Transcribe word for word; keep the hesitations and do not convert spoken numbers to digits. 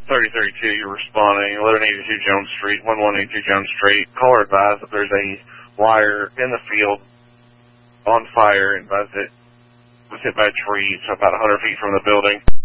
thirty thirty-two, you're responding, eleven eighty-two Jones Street, eleven eighty-two Jones Street. Caller advised that there's a wire in the field on fire and advised it was hit by a tree, so about one hundred feet from the building.